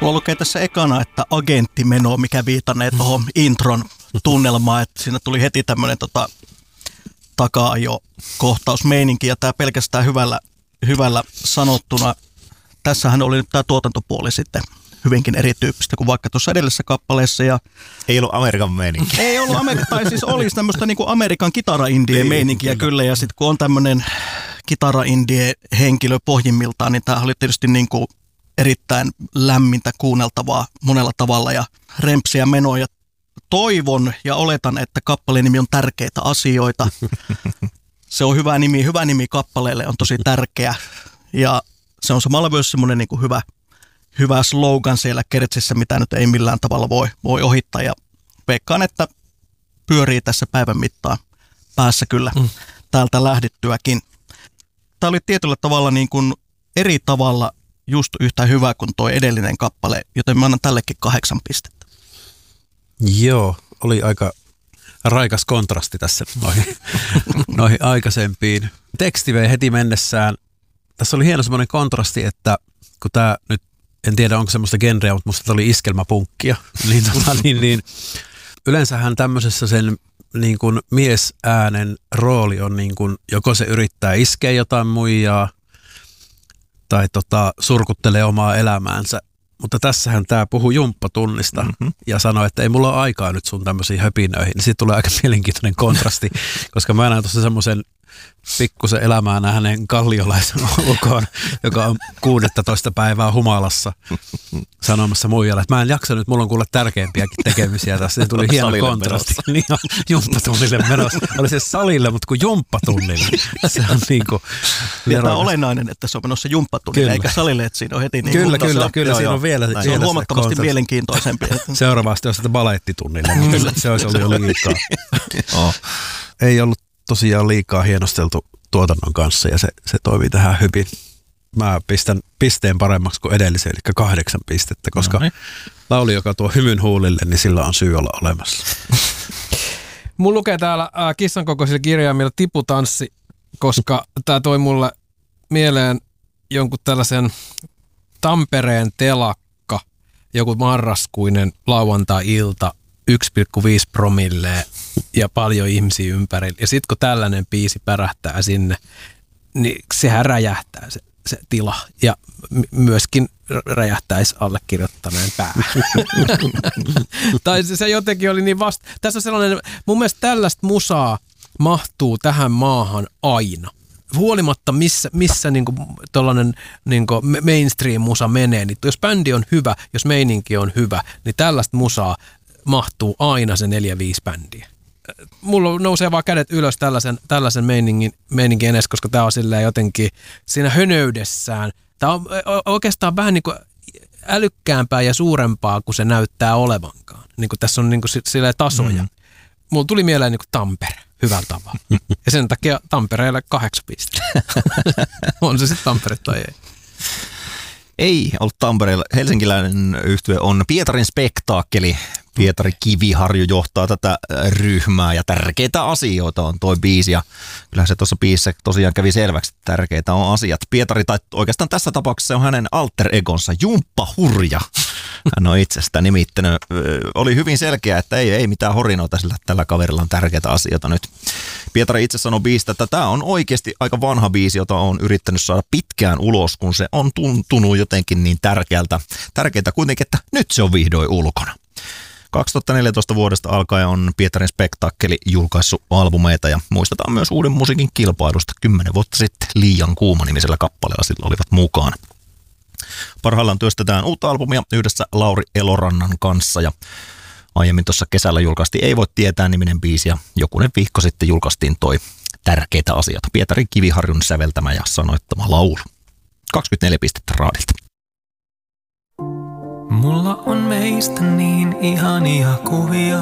Mulla lukee tässä ekana, että agenttimeno, mikä viitanee tuohon intron tunnelmaan, että siinä tuli heti tämmöinen taka-ajo-kohtausmeininki, ja tämä pelkästään hyvällä sanottuna. Tässähän oli nyt tämä tuotantopuoli sitten hyvinkin erityyppistä kuin vaikka tuossa edellisessä kappaleessa. Ja ei ollut Amerikan meininki. Ei ollut tai siis olisi tämmöistä niin kuin Amerikan kitara-indie meininkiä kyllä, ja sitten kun on tämmöinen kitara-indie henkilö pohjimmiltaan, niin tämä oli tietysti niin kuin erittäin lämmintä kuunneltavaa monella tavalla ja rempsiä menoja. Toivon ja oletan, että kappaleen nimi on Tärkeitä asioita. Se on hyvä nimi kappaleelle, on tosi tärkeä. Ja se on samalla myös semmoinen niin kuin hyvä slogan siellä kertsissä, mitä nyt ei millään tavalla voi ohittaa. Ja veikkaan, että pyörii tässä päivän mittaan päässä kyllä täältä lähdettyäkin. Tämä oli tietyllä tavalla niin kuin eri tavalla just yhtä hyvä kuin tuo edellinen kappale, joten mä annan tällekin 8 pistettä. Joo, oli aika raikas kontrasti tässä noihin aikaisempiin. Teksti vei heti mennessään. Tässä oli hieno semmoinen kontrasti, että kun tämä nyt, en tiedä onko semmoista genreä, mutta musta oli iskelmäpunkkia, niin yleensähän tämmöisessä sen niin kuin miesäänen rooli on niin kuin, joko se yrittää iskeä jotain muijaa tai surkuttelee omaa elämäänsä. Mutta tässähän tämä puhuu jumppatunnista ja sanoi, että ei mulla ole aikaa nyt sun tämmöisiin höpinöihin. Siitä tulee aika mielenkiintoinen kontrasti, koska mä näen tuossa semmoisen pikkusen elämää hänen kalliolaisen ukon, joka on 16 päivää humalassa sanomassa muijalle, että mä en jaksa nyt, mulla on kuule tärkeimpiäkin tekemisiä tässä. Se tuli hieno kontrasti. Niin on, jumppatunnille menossa. Oli se salille, mutta kuin jumppatunnille. Se on niin kuin... Tämä on olennainen, että se on menossa jumppatunnille, eikä salille, että siinä on heti niin... Kyllä, siinä on vielä... Se on huomattavasti mielenkiintoisempi. Seuraavasti on sitten balettitunnille, mutta se olisi ollut jo liikaa. Ei ollut tosiaan liikaa hienosteltu tuotannon kanssa ja se toimii tähän hyvin. Mä pistän pisteen paremmaksi kuin edellisen, eli 8 pistettä, koska lauli, joka tuo hymyn huulille, niin sillä on syy olla olemassa. Mun lukee täällä kissan kokoisilla kirjaimilla tiputanssi, koska tää toi mulle mieleen jonkun tällaisen Tampereen telakka, joku marraskuinen lauantai-ilta, 1,5 promilleen ja paljon ihmisiä ympärillä. Ja sitten kun tällainen biisi pärähtää sinne, niin sehän räjähtää se tila. Ja myöskin räjähtäisi allekirjoittaneen päähän. Tai se jotenkin oli niin Tässä on sellainen, mun mielestä tällaista musaa mahtuu tähän maahan aina. Huolimatta missä niinku tollainen niinku mainstream-musa menee, niin jos bändi on hyvä, jos meininki on hyvä, niin tällaista musaa mahtuu aina se 4-5 bändiä. Mulla nousee vaan kädet ylös tällaisen meiningin edes, koska tää on silleen jotenkin siinä hönöydessään. Tää on oikeastaan vähän niin kuin älykkäämpää ja suurempaa kuin se näyttää olevankaan. Niin kuin tässä on niin kuin silleen tasoja. Mulla tuli mieleen niin kuin Tampere hyvällä tavalla. Ja sen takia Tampereelle 8 pistettä. On se sitten Tampere tai ei. Ei ollut Tampereella. Helsinkiläinen yhtye on Pietarin Spektaakkeli. Pietari Kiviharju johtaa tätä ryhmää ja Tärkeitä asioita on toi biisi. Ja kyllähän se tuossa biisissä tosiaan kävi selväksi, että tärkeitä on asiat. Pietari, tai oikeastaan tässä tapauksessa se on hänen alter egonsa, Jumppa Hurja. Hän on itse sitä nimittänyt. Oli hyvin selkeä, että ei mitään horinoita, sillä tällä kaverilla on tärkeitä asioita nyt. Pietari itse sanoi biisistä, että tämä on oikeasti aika vanha biisi, jota on yrittänyt saada pitkään ulos, kun se on tuntunut jotenkin niin tärkeältä kuitenkin, että nyt se on vihdoin ulkona. 2014 vuodesta alkaen on Pietarin Spektaakkeli julkaissut albumeita ja muistetaan myös uuden musiikin kilpailusta 10 vuotta sitten Liian kuuma -nimisellä kappaleella sillä olivat mukana. Parhaillaan työstetään uutta albumia yhdessä Lauri Elorannan kanssa ja aiemmin tuossa kesällä julkaistiin Ei voi tietää -niminen biisi ja jokunen viikko sitten julkaistiin toi Tärkeitä asioita. Pietari Kiviharjun säveltämä ja sanoittama laulu. 24 pistettä raadilta. Mulla on meistä niin ihania kuvia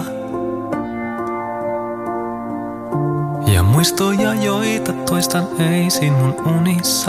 ja muistoja, joita toistan ei sinun unissa.